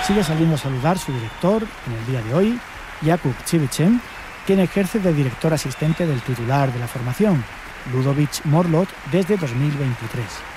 Sigue saliendo a saludar su director en el día de hoy, Jakub Civicem, quien ejerce de director asistente del titular de la formación, Ludovic Morlot, desde 2023.